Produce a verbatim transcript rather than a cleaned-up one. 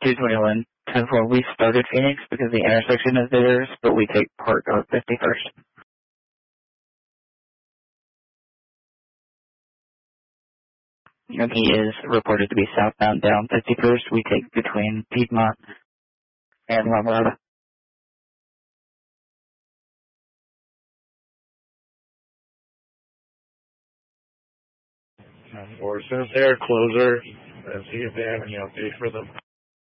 two twenty-one, ten four. We started Phoenix because the intersection is theirs, but we take part of fifty-first. And he is reported to be southbound down fifty-first. We take between Piedmont and La Mirada. Or as soon as they're closer, and see if they have any update for them.